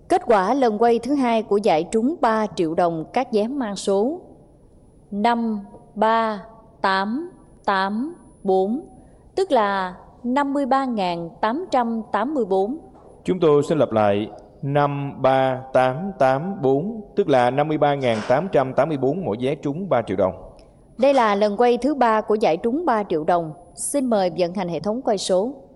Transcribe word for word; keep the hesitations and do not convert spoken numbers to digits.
Kết quả lần quay thứ hai của giải trúng ba triệu đồng các vé mang số năm ba tám tám bốn, tức là năm mươi ba nghìn tám trăm tám mươi bốn. Chúng tôi xin lặp lại năm ba tám tám bốn, tức là năm mươi ba nghìn tám trăm tám mươi bốn mỗi vé trúng ba triệu đồng. Đây là lần quay thứ ba của giải trúng ba triệu đồng. Xin mời vận hành hệ thống quay số.